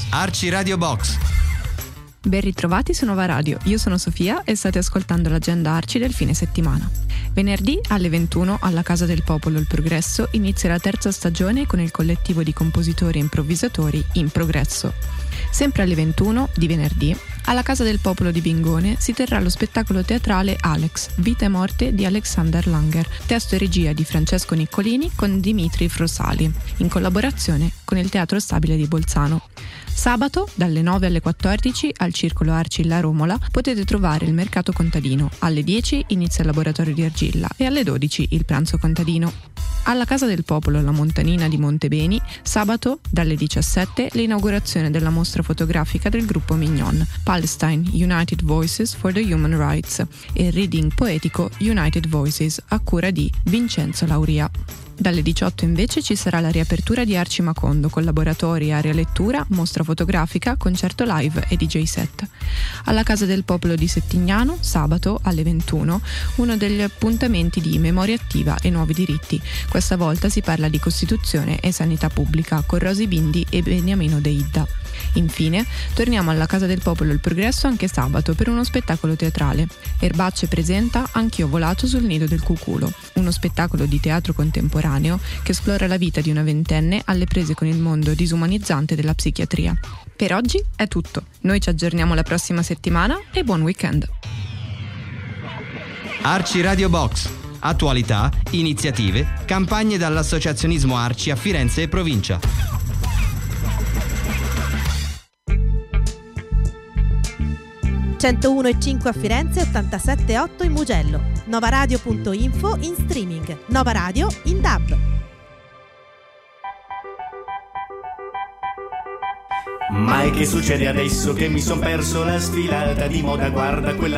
Arci Radio Box. Ben ritrovati su Nova Radio, io sono Sofia e state ascoltando l'agenda Arci del fine settimana. Venerdì alle 21 alla Casa del Popolo Il Progresso inizia la terza stagione con il collettivo di compositori e improvvisatori In Progresso. Sempre alle 21 di venerdì alla Casa del Popolo di Bingone si terrà lo spettacolo teatrale Alex, Vita e morte di Alexander Langer, testo e regia di Francesco Niccolini con Dimitri Frosali, in collaborazione con il Teatro Stabile di Bolzano. Sabato, dalle 9 alle 14, al Circolo Arci La Romola, potete trovare il mercato contadino. Alle 10 inizia il laboratorio di argilla e alle 12 il pranzo contadino. Alla Casa del Popolo La Montanina di Montebeni, sabato, dalle 17, l'inaugurazione della mostra fotografica del gruppo Mignon, Palestine United Voices for the Human Rights, e il reading poetico United Voices a cura di Vincenzo Lauria. Dalle 18 invece ci sarà la riapertura di Arci Macondo con laboratori, area lettura, mostra fotografica, concerto live e DJ set. Alla Casa del Popolo di Settignano, sabato alle 21, uno degli appuntamenti di Memoria Attiva e Nuovi Diritti. Questa volta si parla di Costituzione e Sanità Pubblica con Rosi Bindi e Beniamino De Idda. Infine, torniamo alla Casa del Popolo Il Progresso anche sabato per uno spettacolo teatrale. Erbacce presenta Anch'io ho volato sul nido del cuculo, uno spettacolo di teatro contemporaneo che esplora la vita di una ventenne alle prese con il mondo disumanizzante della psichiatria. Per oggi è tutto. Noi ci aggiorniamo la prossima settimana e buon weekend. Arci Radio Box. Attualità, iniziative, campagne dall'associazionismo Arci a Firenze e provincia. (101,5) a Firenze, 87,8 in Mugello. Novaradio.info in streaming. Nova Radio in DAB. Ma che succede adesso che mi son perso la sfilata di moda? Guarda quella